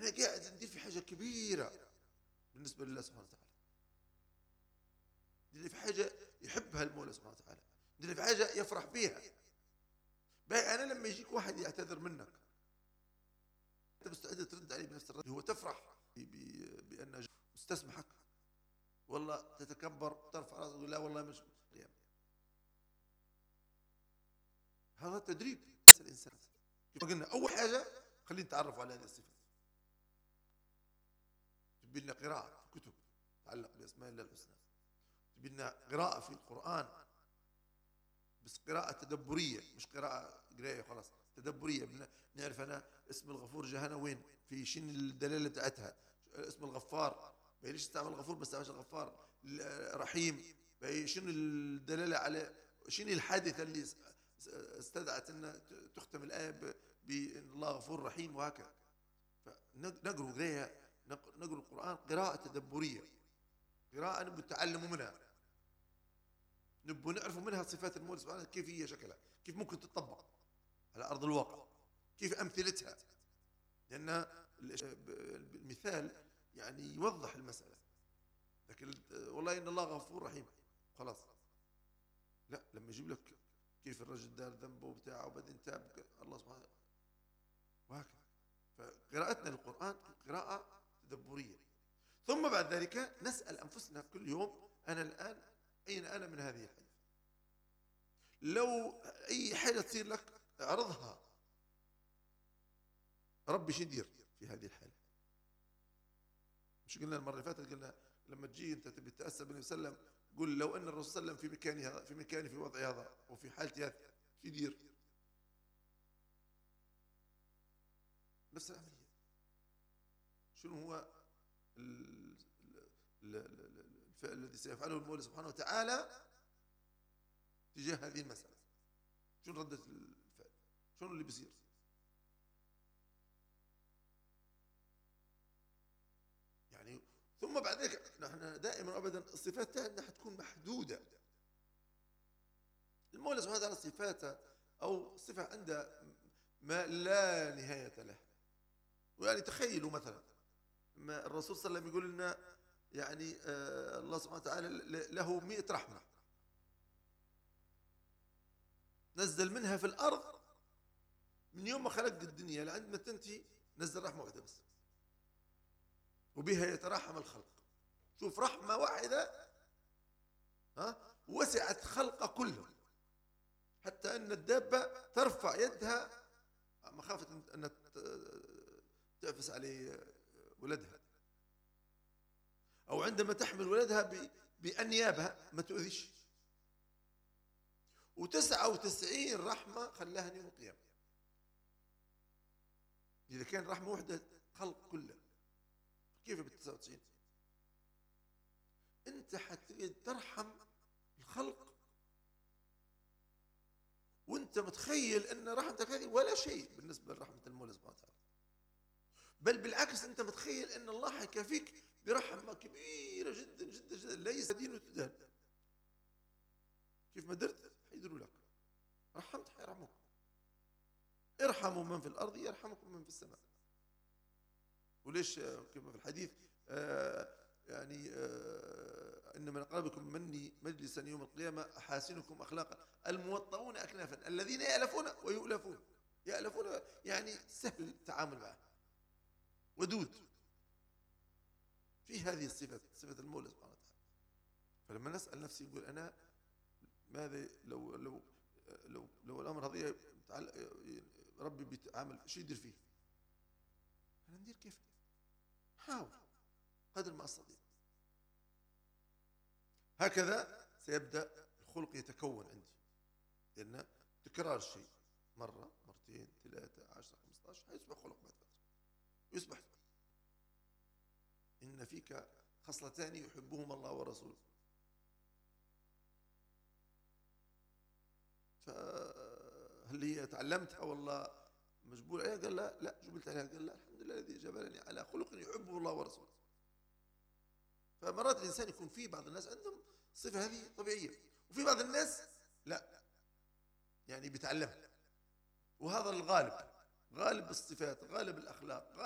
أنا قاعد ندير في حاجة كبيرة بالنسبة لله سبحانه وتعالى، ندير في حاجة يحبها المولى سبحانه وتعالى، ندير في حاجة يفرح بها. باهي أنا لما يجيك واحد يعتذر منك، أنت مستعد ترد عليه بنفس الرد؟ هو تفرح بأن مستسمحك، والله تتكبر ترفع راسك لا والله مش قيام. هذا تدريب الإنسان. كما قلنا أول حاجة خلينا نتعرف على هذه الصفات. تبي لنا قراءة في كتب تتعلق بأسماء الله الحسنى، تبي لنا قراءة في القرآن، بس قراءة تدبرية، مش قراءة خلاص، تدبرية. نعرف أنا اسم الغفور جهنا وين، في شنو الدلالة بتاعتها، اسم الغفار ليش استعمل الغفور بس استعمل الغفار، رحيم شنو الدلالة على شنو الحادثة اللي استدعت أن تختم الآية بأن الله غفور رحيم وهكذا. فنقرأ قراءة، نقرأ القرآن قراءة تدبرية، قراءة نبغى نتعلم منها، نبغى نعرف منها صفات المولى سبحانه كيف هي شكلها، كيف ممكن تطبق على أرض الواقع، كيف أمثلتها، لأن المثال يعني يوضح المسألة. لكن والله إن الله غفور رحيم خلاص، لا، لما يجيب لك كيف الرجل دار ذنبه وبتاعه وبعدين تاب الله سبحانه وهكذا. فقراءتنا للقرآن قراءة تدبرية. ثم بعد ذلك نسأل أنفسنا كل يوم أنا الآن أين أنا من هذه الحياة؟ لو أي حاجة تصير لك اعرضها، ربي شو يدير في هذه الحالة؟ مش قلنا المرة اللي فاتت، قلنا لما تجي أنت تبي تتأسى بالنبي صلى الله عليه وسلم، قل لو أن الرسول صلى الله عليه وسلم في مكاني في وضعي هذا وفي حالتي هذه شو يدير؟ نفس العملية. شنو هو الفعل الذي سيفعله المولى سبحانه وتعالى تجاه هذه المسألة؟ شنو ردة الفعل؟ شنو اللي بيصير؟ يعني ثم بعد ذلك نحن دائما ابدا الصفات تاعنا حتكون محدودة. المولى سبحانه وتعالى صفاته او صفة عندها ما لا نهاية له. ويعني تخيلوا مثلا ما الرسول صلى الله عليه وسلم يقول لنا يعني الله سبحانه وتعالى له 100 رحمة نزل منها في الأرض من يوم ما خلق الدنيا لعند ما تنتهي، نزل رحمة واحدة بس وبها يترحم الخلق. شوف رحمة واحدة وسعت خلق كله، حتى أن الدابة ترفع يدها مخافة أن تعفس عليه ولدها، أو عندما تحمل ولدها بأنيابها ما تؤذيش. و99 رحمة خلاها يوم القيامة. إذا كان رحمة واحدة خلق كله، كيف بال99؟ أنت ترحم الخلق وأنت متخيل أن رحمتك هذه ولا شيء بالنسبة لرحمة المولى سبحانه وتعالى، بل بالعكس أنت متخيل أن الله حيكافيك برحمة كبيرة جدا جدا جدا ليس دين وتدان. كيف ما درت حيدروا لك، رحمت حيرحموك. ارحموا من في الأرض يرحمكم من في السماء. وليش كما في الحديث يعني إن من أقربكم مني مجلسا يوم القيامة أحاسنكم أخلاقا الموطؤون أكنافا الذين يألفون ويؤلفون. يألفون يعني سهل التعامل معه، ودود. في هذه الصفة، صفة المولى سبحانه وتعالى. فلما نسأل نفسي نقول أنا ماذا لو الأمر هذا ربي بيتعامل شو يدير فيه؟ أنا ندير كيف؟ حاول قدر ما أستطيع. هكذا سيبدأ الخلق يتكون عندي، لأن تكرار الشيء مرة مرتين 3 10 15 هيصبح خلق بعد فترة، يصبح. إن فيك خصلتان يحبهما الله ورسوله. فهل هي تعلمتها والله مجبول عليها؟ قال لا جبلت عليها. قال لا، الحمد لله الذي جبلني على خلق يحبه الله ورسوله. فمرات الإنسان يكون في بعض الناس عندهم الصفة هذه طبيعية، وفي بعض الناس لا، يعني بيتعلمها. وهذا الغالب، غالب الصفات، غالب الأخلاق،